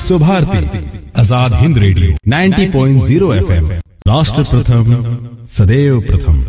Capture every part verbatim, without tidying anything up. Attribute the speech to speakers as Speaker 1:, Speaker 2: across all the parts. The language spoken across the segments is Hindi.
Speaker 1: सुभारती आजाद हिंद रेडियो नब्बे पॉइंट शून्य एफएम, राष्ट्र प्रथम सदैव प्रथम।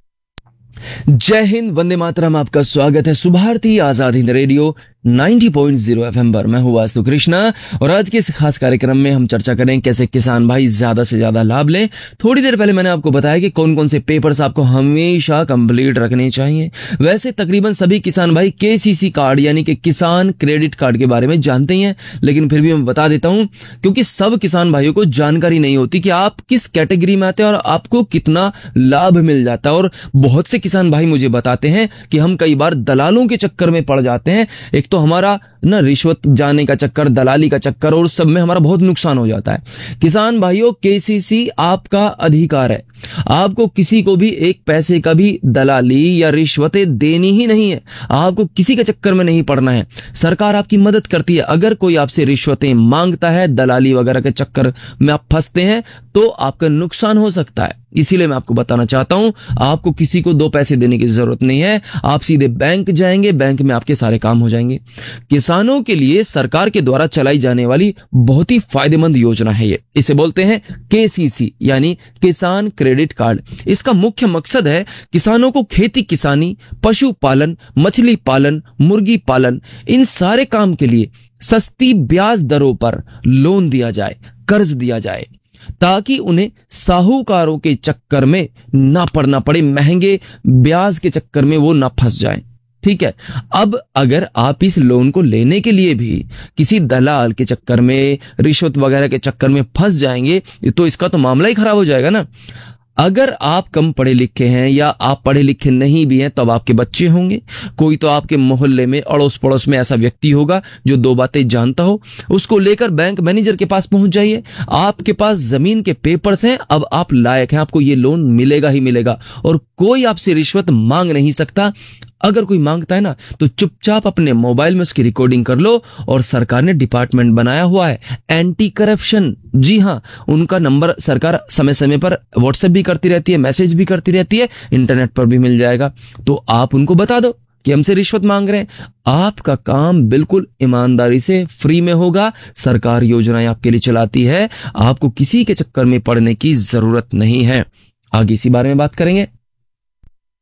Speaker 2: जय हिंद, वंदे मातरम। आपका स्वागत है सुभारती आजाद हिंद रेडियो नब्बे पॉइंट शून्य एफएम पर। मैं हूं वास्तु कृष्णा और आज के इस खास कार्यक्रम में हम चर्चा करें कैसे किसान भाई ज्यादा से ज्यादा लाभ लें। थोड़ी देर पहले मैंने आपको बताया कि कौन कौन से पेपर्स आपको हमेशा कंप्लीट रखने चाहिए। वैसे तकरीबन सभी किसान भाई केसीसी कार्ड यानी कि किसान क्रेडिट कार्ड के बारे में जानते ही हैं, लेकिन फिर भी मैं बता देता हूं क्योंकि सब किसान भाइयों को जानकारी नहीं होती कि आप किस कैटेगरी में आते हैं और आपको कितना लाभ मिल जाता है। और बहुत से किसान भाई मुझे बताते हैं कि हम कई बार दलालों के चक्कर में पड़ जाते हैं। एक तो हमारा ना रिश्वत जाने का चक्कर, दलाली का चक्कर, और सब में हमारा बहुत नुकसान हो जाता है। किसान भाइयों, केसीसी आपका अधिकार है। आपको किसी को भी एक पैसे का भी दलाली या रिश्वतें देनी ही नहीं है। आपको किसी के चक्कर में नहीं पड़ना है। सरकार आपकी मदद करती है। अगर कोई आपसे रिश्वतें मांगता है, दलाली वगैरह के चक्कर में आप फंसते हैं तो आपका नुकसान हो सकता है। इसीलिए मैं आपको बताना चाहता हूं, आपको किसी को दो पैसे देने की जरूरत नहीं है। आप सीधे बैंक जाएंगे, बैंक में आपके सारे काम हो जाएंगे। किसानों के लिए सरकार के द्वारा चलाई जाने वाली बहुत ही फायदेमंद योजना है ये। इसे बोलते हैं केसीसी यानी किसान क्रेडिट कार्ड। इसका मुख्य मकसद है किसानों को खेती किसानी, पशुपालन, मछली पालन, मुर्गी पालन, इन सारे काम के लिए सस्ती ब्याज दरों पर लोन दिया जाए, कर्ज दिया जाए, ताकि उन्हें साहूकारों के चक्कर में ना पड़ना पड़े, महंगे ब्याज के चक्कर में वो ना फंस जाएं। ठीक है। अब अगर आप इस लोन को लेने के लिए भी किसी दलाल के चक्कर में, रिश्वत वगैरह के चक्कर में फंस जाएंगे तो इसका तो मामला ही खराब हो जाएगा ना। अगर आप कम पढ़े लिखे हैं या आप पढ़े लिखे नहीं भी हैं तब आपके बच्चे होंगे, कोई तो आपके मोहल्ले में, अड़ोस पड़ोस में ऐसा व्यक्ति होगा जो दो बातें जानता हो, उसको लेकर बैंक मैनेजर के पास पहुंच जाइए। आपके पास जमीन के पेपर्स हैं, अब आप लायक हैं, आपको ये लोन मिलेगा ही मिलेगा और कोई आपसे रिश्वत मांग नहीं सकता। अगर कोई मांगता है ना तो चुपचाप अपने मोबाइल में उसकी रिकॉर्डिंग कर लो। और सरकार ने डिपार्टमेंट बनाया हुआ है एंटी करप्शन। जी हां, उनका नंबर सरकार समय समय पर व्हाट्सएप भी करती रहती है, मैसेज भी करती रहती है, इंटरनेट पर भी मिल जाएगा। तो आप उनको बता दो कि हमसे रिश्वत मांग रहे हैं। आपका काम बिल्कुल ईमानदारी से फ्री में होगा। सरकार योजनाएं आपके लिए चलाती है, आपको किसी के चक्कर में पड़ने की जरूरत नहीं है। आगे इसी बारे में बात करेंगे।